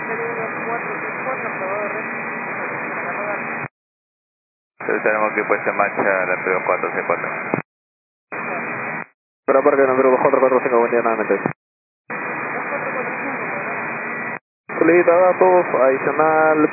Tenemos que puesta en marcha la Perú 464. Para parque de Perú 445, buen día nuevamente. Solicita datos adicional